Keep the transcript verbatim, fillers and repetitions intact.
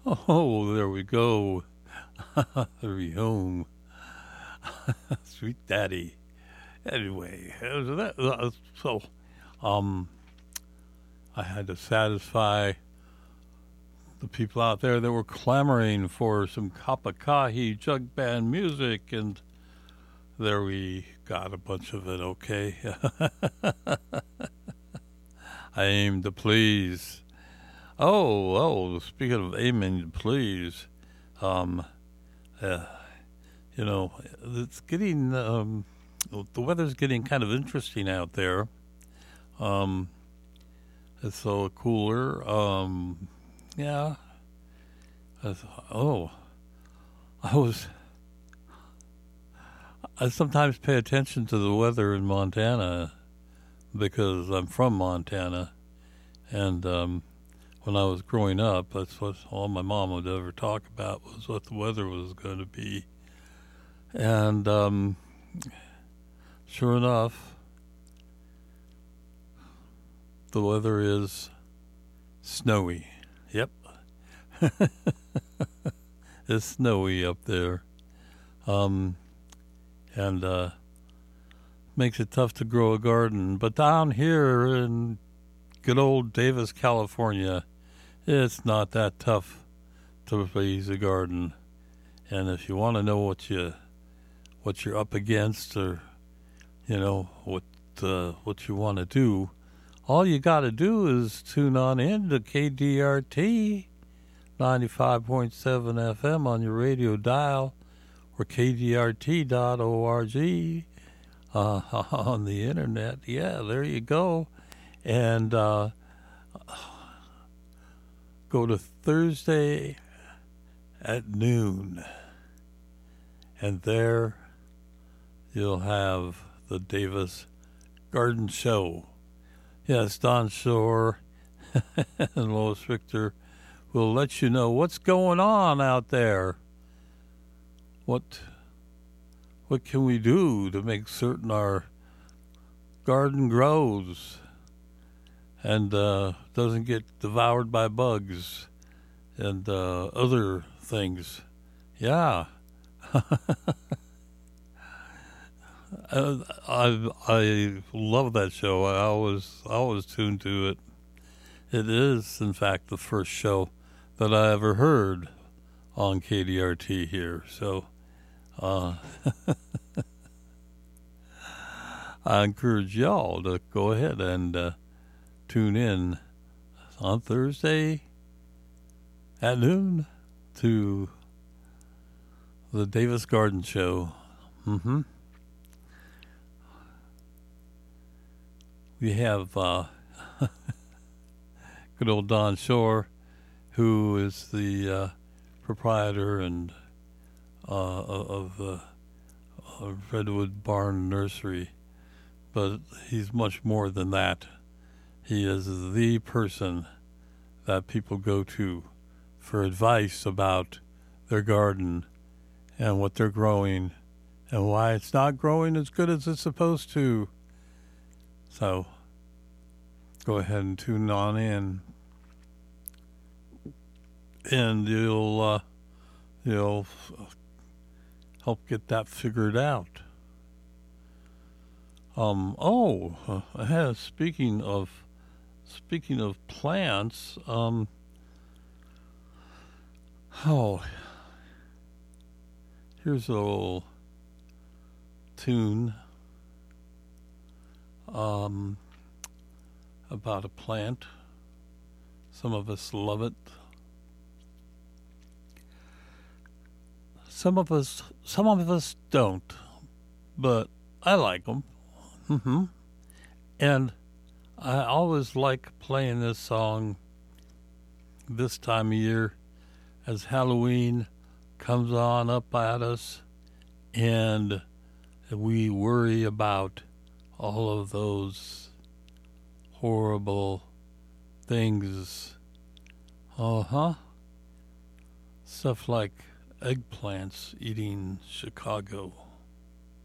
Oh, there we go. Hurry home. Sweet daddy. Anyway, uh, so, that, uh, so um, I had to satisfy the people out there that were clamoring for some Kapakahi jug band music, and there we got a bunch of it, okay? I aim to please. Oh, oh, speaking of aiming to please, um, uh, you know, it's getting, um, the weather's getting kind of interesting out there. Um, it's so cooler. Um, yeah. I thought, oh, I was, I sometimes pay attention to the weather in Montana because I'm from Montana. And, um, when I was growing up, that's what all my mom would ever talk about was what the weather was going to be. And um, sure enough, the weather is snowy. Yep. It's snowy up there. Um, and uh, makes it tough to grow a garden. But down here in good old Davis, California, it's not that tough to raise a garden. And if you want to know what you what you're up against, or you know what uh, what you want to do, all you got to do is tune on in to K D R T ninety-five point seven F M on your radio dial, or K D R T dot org uh, on the internet. Yeah, there you go. And uh, go to Thursday at noon, and there you'll have the Davis Garden Show. Yes, Don Shore and Lois Richter will let you know what's going on out there. What what can we do to make certain our garden grows and uh, doesn't get devoured by bugs and uh, other things. Yeah. I, I I love that show. I always always tune to it. It is, in fact, the first show that I ever heard on K D R T here. So uh, I encourage y'all to go ahead and uh, tune in on Thursday at noon to the Davis Garden Show. Mm-hmm. We have uh, good old Don Shore, who is the uh, proprietor and uh, of the uh, Redwood Barn Nursery, but he's much more than that. He is the person that people go to for advice about their garden and what they're growing and why it's not growing as good as it's supposed to. So go ahead and tune on in, and you'll uh, you'll help get that figured out. Um. Oh, uh, speaking of speaking of plants. Um. Oh, here's a little tune. Um, about a plant. Some of us love it. Some of us, some of us don't, but I like them. Mm-hmm. And I always like playing this song this time of year as Halloween comes on up at us, and we worry about all of those horrible things. Uh-huh. Stuff like eggplants eating Chicago.